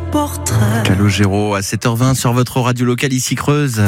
portrait. Calogero à 7h20 sur votre radio locale ici Creuse.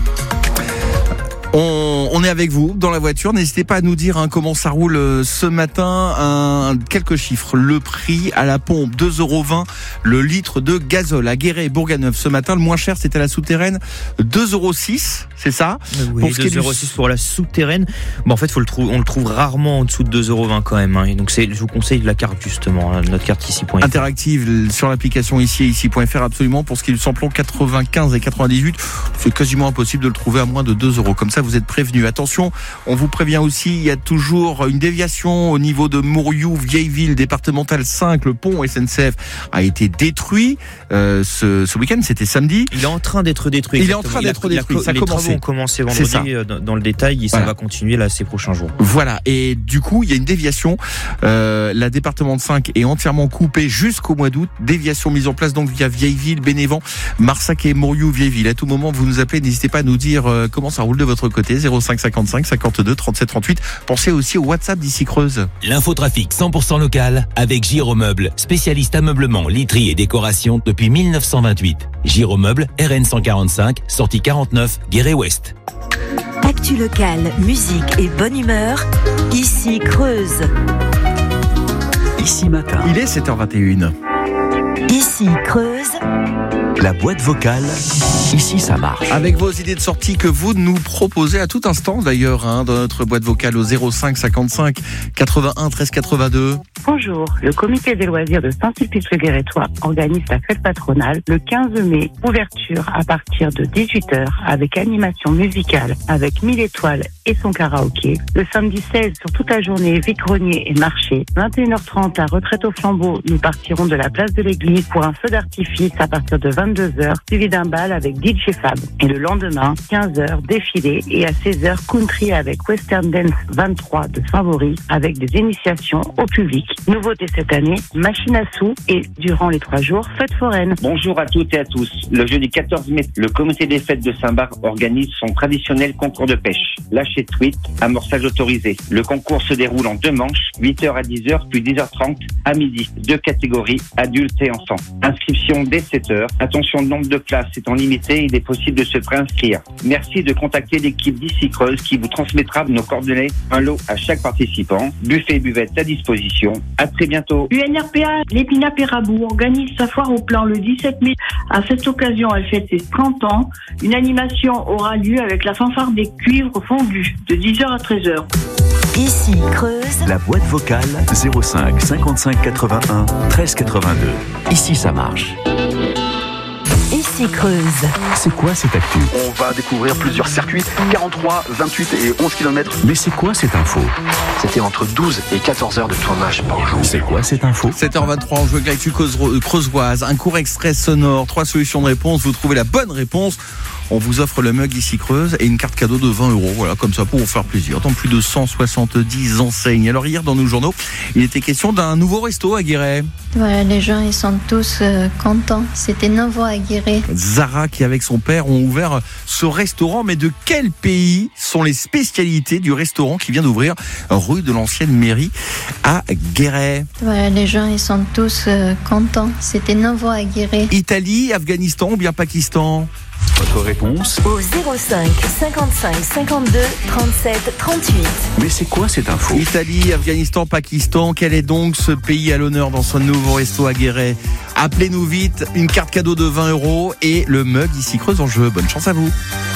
On est avec vous dans la voiture. N'hésitez pas à nous dire comment ça roule ce matin. Quelques chiffres. Le prix à la pompe, 2,20 € le litre de gazole à Guéret et Bourganeuf. Ce matin, le moins cher, c'était à la souterraine, 2,06 €. C'est ça? Oui, 2,06 € pour la souterraine. Bon, en fait, on le trouve rarement en dessous de 2,20 € quand même. Et donc, je vous conseille la carte, justement, notre carte ici.fr. Interactive sur l'application ici.fr, absolument. Pour ce qui est du samplon 95 et 98, c'est quasiment impossible de le trouver à moins de 2 €. Comme ça, vous êtes prévenus. Attention, on vous prévient aussi, il y a toujours une déviation au niveau de Mourioux, Vieilleville, départementale 5. Le pont SNCF a été détruit ce week-end, c'était samedi. Il est en train d'être détruit. Il est en train d'être détruit. Ça les travaux ont commencé vendredi dans le détail et ça va continuer là ces prochains jours. Voilà, et du coup, il y a une déviation. La départementale 5 est entièrement coupée jusqu'au mois d'août. Déviation mise en place donc via Vieilleville, Bénévent, Marsac et Mourioux, Vieilleville. À tout moment, vous nous appelez, n'hésitez pas à nous dire comment ça roule de votre côté. 05 55 52 37 38. Pensez aussi au WhatsApp d'ici Creuse. L'infotrafic 100% local avec Giromeuble, spécialiste ameublement, literie et décoration depuis 1928. Giromeuble, RN 145, sortie 49, Guéret-Ouest. Actu locale, musique et bonne humeur, ici Creuse. Ici matin. Il est 7h21. Ici Creuse. La boîte vocale, ici ça marche. Avec vos idées de sortie que vous nous proposez à tout instant d'ailleurs dans notre boîte vocale au 05 55 81 13 82. Bonjour, le comité des loisirs de Saint-Sulpice-le-Guérétois organise la fête patronale le 15 mai. Ouverture à partir de 18h avec animation musicale avec 1000 étoiles et son karaoké. Le samedi 16 sur toute la journée, vide-grenier et marché. 21h30 à Retraite au Flambeau, nous partirons de la place de l'église pour un feu d'artifice à partir de 22h, suivi d'un bal avec DJ Fab. Et le lendemain, 15h, défilé et à 16h, country avec Western Dance 23 de Favori avec des initiations au public. Nouveauté cette année, machine à sous et durant les 3 jours, fête foraine. Bonjour à toutes et à tous. Le jeudi 14 mai, le comité des fêtes de Saint-Barth organise son traditionnel concours de pêche. Lâcher tweet, amorçage autorisé. Le concours se déroule en 2 manches, 8h à 10h puis 10h30 à midi. 2 catégories, adultes et enfants. Inscription dès 7h. Attention, le nombre de places étant limité, il est possible de se préinscrire. Merci de contacter l'équipe d'ici Creuse qui vous transmettra nos coordonnées, un lot à chaque participant, buffet et buvette à disposition. À très bientôt. UNRPA l'Épinat Pérabou organise sa foire au plan le 17 mai. À cette occasion, elle fête ses 30 ans. Une animation aura lieu avec la fanfare des cuivres fondus de 10h à 13h. Ici Creuse. La boîte vocale 05 55 81 13 82. Ici ça marche. Ici Creuse. C'est quoi cette actu? On va découvrir plusieurs circuits, 43, 28 et 11 km. Mais c'est quoi cette info? C'était entre 12 et 14 heures de tournage par jour. C'est quoi cette info? 7h23, on joue avec l'actu creusoise. Un court extrait sonore, 3 solutions de réponse. Vous trouvez la bonne réponse, on vous offre le mug ici Creuse et une carte cadeau de 20 €. Voilà, comme ça pour vous faire plaisir. Dans plus de 170 enseignes. Alors hier, dans nos journaux, il était question d'un nouveau resto à Guéret. Voilà, les gens ils sont tous contents. C'était nouveau à Guéret. Zara qui avec son père ont ouvert ce restaurant. Mais de quel pays sont les spécialités du restaurant qui vient d'ouvrir rue de l'ancienne mairie à Guéret? Voilà, les gens ils sont tous contents. C'était nouveau à Guéret. Italie, Afghanistan ou bien Pakistan? Votre réponse? Au 05 55 52 37 38. Mais c'est quoi cette info? Italie, Afghanistan, Pakistan, quel est donc ce pays à l'honneur dans ce nouveau resto à Guéret? Appelez-nous vite, une carte cadeau de 20 € et le mug ici Creuse en jeu. Bonne chance à vous.